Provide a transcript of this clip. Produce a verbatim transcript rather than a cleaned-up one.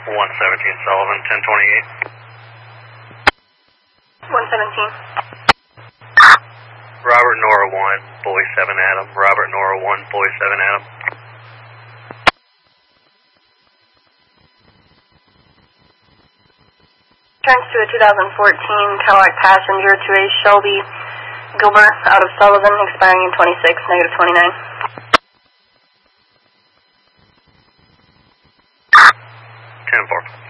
one seventeen Sullivan, ten twenty-eight. one seventeen. Robert Nora one, Boy seven Adam. Robert Nora one, Boy seven Adam. Turns to a two thousand fourteen Cadillac Passenger to a Shelby Gilbert out of Sullivan, expiring in twenty-six, negative twenty-nine. ten four.